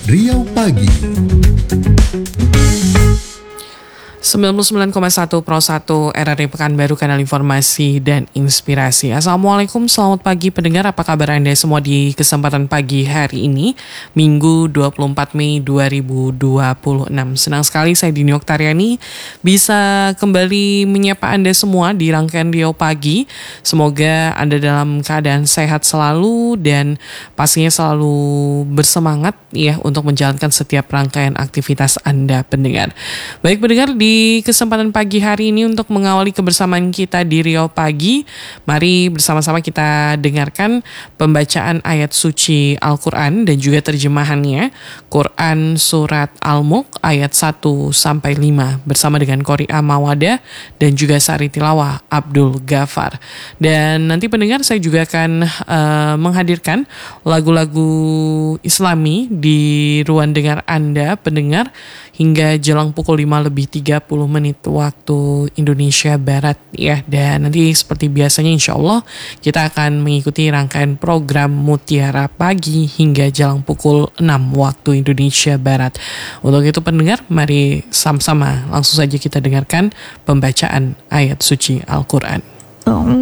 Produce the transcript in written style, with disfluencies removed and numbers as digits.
Riau Pagi. 99,1 Pro 1 RRI Pekanbaru, kanal informasi dan inspirasi. Assalamualaikum, selamat pagi pendengar. Apa kabar Anda semua di kesempatan pagi hari ini, Minggu 24 Mei 2026. Senang sekali saya Dini Oktariani bisa kembali menyapa Anda semua di rangkaian Riau Pagi. Semoga Anda dalam keadaan sehat selalu dan pastinya selalu bersemangat ya untuk menjalankan setiap rangkaian aktivitas Anda pendengar. Baik pendengar, di kesempatan pagi hari ini untuk mengawali kebersamaan kita di Riau Pagi, mari bersama-sama kita dengarkan pembacaan ayat suci Al-Quran dan juga terjemahannya. Quran Surat Al-Mulk ayat 1-5 bersama dengan Qori'ah Mawadah dan juga Sari Tilawah Abdul Ghafar. Dan nanti pendengar saya juga akan menghadirkan lagu-lagu Islami di ruang dengar Anda pendengar hingga jelang pukul 5:30 waktu Indonesia Barat ya. Dan nanti seperti biasanya insya Allah kita akan mengikuti rangkaian program Mutiara Pagi hingga jelang pukul 6 waktu Indonesia Barat. Untuk itu pendengar, mari sama-sama langsung saja kita dengarkan pembacaan ayat suci Al-Quran.